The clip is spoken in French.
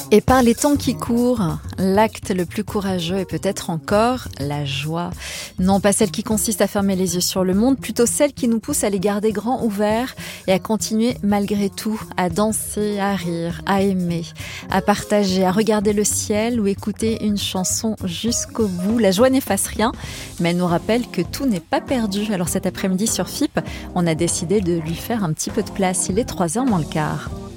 Et par les temps qui courent, l'acte le plus courageux est peut-être encore la joie. Non pas celle qui consiste à fermer les yeux sur le monde, plutôt celle qui nous pousse à les garder grands ouverts et à continuer malgré tout, à danser, à rire, à aimer, à partager, à regarder le ciel ou écouter une chanson jusqu'au bout. La joie n'efface rien, mais elle nous rappelle que tout n'est pas perdu. Alors cet après-midi sur FIP, on a décidé de lui faire un petit peu de place. Il est 3h moins le quart.